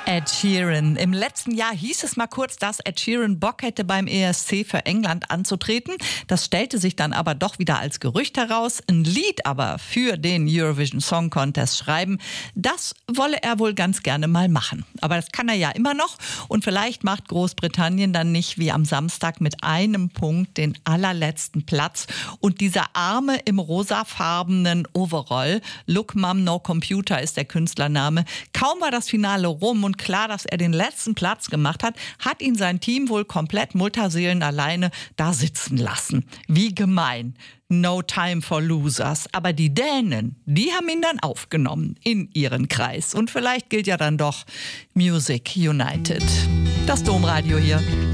Ed Sheeran. Im letzten Jahr hieß es mal kurz, dass Ed Sheeran Bock hätte, beim ESC für England anzutreten. Das stellte sich dann aber doch wieder als Gerücht heraus. Ein Lied aber für den Eurovision Song Contest schreiben, das wolle er wohl ganz gerne mal machen. Aber das kann er ja immer noch. Und vielleicht macht Großbritannien dann nicht wie am Samstag mit einem Punkt den allerletzten Platz. Und dieser Arme im rosafarbenen Overall, Look Mum No Computer ist der Künstlername, kaum war das Finale rum und klar, dass er den letzten Platz gemacht hat, hat ihn sein Team wohl komplett Mutterseelen alleine da sitzen lassen. Wie gemein. No time for losers. Aber die Dänen, die haben ihn dann aufgenommen in ihren Kreis. Und vielleicht gilt ja dann doch Music United. Das Domradio hier.